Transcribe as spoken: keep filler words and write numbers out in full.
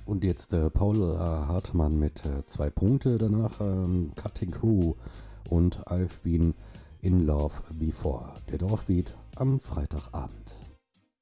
Und jetzt äh, Paul äh, Hartmann mit äh, zwei Punkte, danach ähm, Cutting Crew und I've Been in Love Before. Der Dorfbeat am Freitagabend.